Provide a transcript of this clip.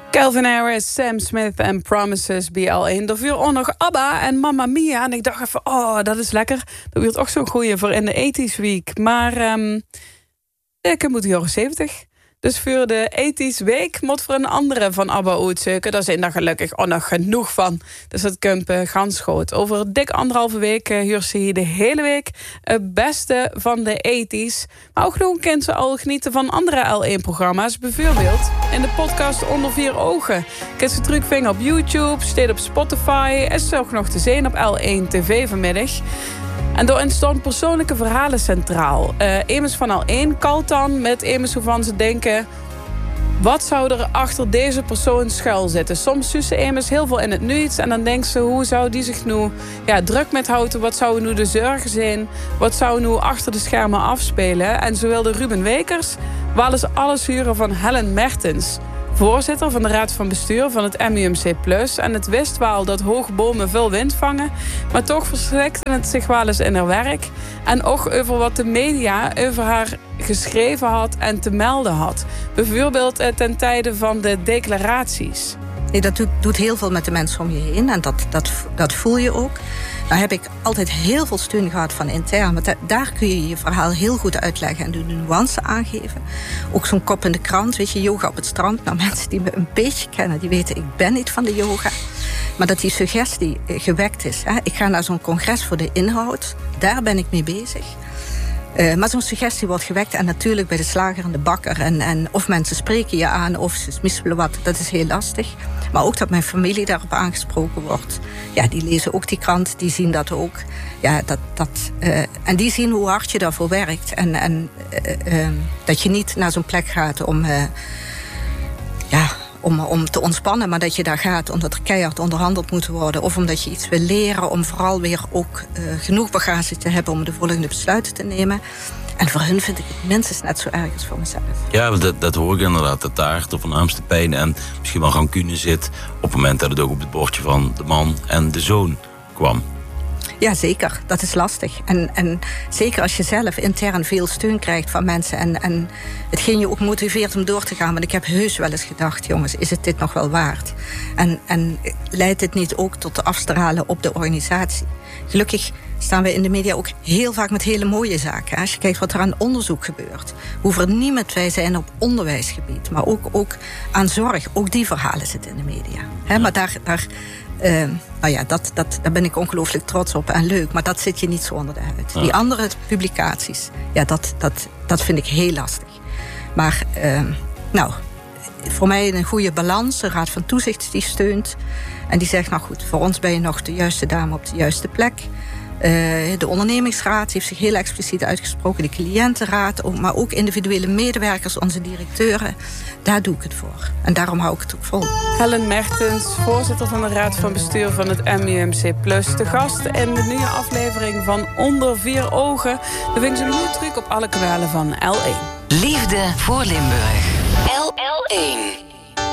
Calvin Harris, Sam Smith en Promises BL1. Er viel ook nog ABBA en Mamma Mia. En ik dacht even, dat is lekker. Dat wordt ook zo'n goeie voor in de 80s week. Maar ik moet de jaren 70. Dus voor de 80s week moet voor een andere van ABBA uitzoeken. Daar zijn er gelukkig ook nog genoeg van. Dus het komt gansgroot. Over dik 1,5 week huurt ze hier de hele week het beste van de 80s. Maar ook gewoon kent ze al genieten van andere L1-programma's. Bijvoorbeeld in de podcast Onder 4 Ogen. Kent ze terugvinden op YouTube, staat op Spotify. Is ook nog te zien op L1 TV vanmiddag. En door ontstond persoonlijke verhalen centraal. Emers van L1 kalt dan met emers waarvan ze denken, wat zou er achter deze persoon schuil zitten? Soms zussen emers heel veel in het niets. En dan denken ze, hoe zou die zich nu druk met houden? Wat zouden nu de zorgen zijn? Wat zou nu achter de schermen afspelen? En zo wilde Ruben Wekers wel eens alles huren van Helen Mertens, voorzitter van de Raad van Bestuur van het MUMC+. En het wist wel dat hoge bomen veel wind vangen, maar toch verslikte het zich wel eens in haar werk. En ook over wat de media over haar geschreven had en te melden had. Bijvoorbeeld ten tijde van de declaraties. Nee, dat doet heel veel met de mensen om je heen. En dat voel je ook. Nou heb ik altijd heel veel steun gehad van intern. Want daar kun je je verhaal heel goed uitleggen en de nuance aangeven. Ook zo'n kop in de krant, weet je, yoga op het strand. Nou, mensen die me een beetje kennen, die weten, ik ben niet van de yoga. Maar dat die suggestie gewekt is. Hè? Ik ga naar zo'n congres voor de inhoud. Daar ben ik mee bezig. Maar zo'n suggestie wordt gewekt. En natuurlijk bij de slager en de bakker. En of mensen spreken je aan of ze smispelen wat. Dat is heel lastig. Maar ook dat mijn familie daarop aangesproken wordt. Ja, die lezen ook die krant. Die zien dat ook. Ja, en die zien hoe hard je daarvoor werkt. En dat je niet naar zo'n plek gaat om te ontspannen, maar dat je daar gaat omdat er keihard onderhandeld moet worden, of omdat je iets wil leren, om vooral weer ook genoeg bagage te hebben om de volgende besluiten te nemen. En voor hun vind ik het minstens net zo erg als voor mezelf. Ja, dat hoor ik inderdaad. Dat daar de voornaamste pijn en misschien wel rancune zit op het moment dat het ook op het bordje van de man en de zoon kwam. Ja, zeker. Dat is lastig. En zeker als je zelf intern veel steun krijgt van mensen en hetgeen je ook motiveert om door te gaan. Want ik heb heus wel eens gedacht, jongens, is het dit nog wel waard? En leidt het niet ook tot de afstralen op de organisatie? Gelukkig staan we in de media ook heel vaak met hele mooie zaken. Als je kijkt wat er aan onderzoek gebeurt. Hoe vernieuwend wij zijn op onderwijsgebied. Maar ook aan zorg. Ook die verhalen zitten in de media. Maar daar ben ik ongelooflijk trots op en leuk. Maar dat zit je niet zo onder de huid. Ja. Die andere publicaties, dat vind ik heel lastig. Maar voor mij een goede balans. De Raad van Toezicht die steunt. En die zegt, nou goed, voor ons ben je nog de juiste dame op de juiste plek. De ondernemingsraad heeft zich heel expliciet uitgesproken. De cliëntenraad, maar ook individuele medewerkers, onze directeuren. Daar doe ik het voor. En daarom hou ik het ook vol. Helen Mertens, voorzitter van de Raad van Bestuur van het MUMC+. De gast in de nieuwe aflevering van Onder 4 Ogen. We vinden ze nu terug op alle kanalen van L1. Liefde voor Limburg. L1.